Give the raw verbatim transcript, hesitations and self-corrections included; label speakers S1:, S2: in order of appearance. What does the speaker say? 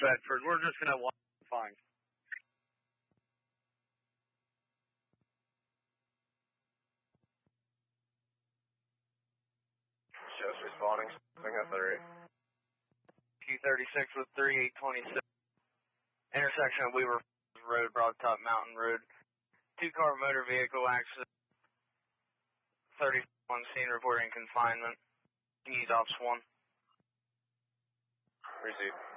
S1: Bedford. We're just going to watch it fine.
S2: Just responding. Signal three.
S3: Q thirty-six with three eight twenty-six. Intersection of Weaver Road, Broadtop Mountain Road. Two-car motor vehicle accident. thirty-one scene reporting confinement. Can you use Ops one?
S2: Receive.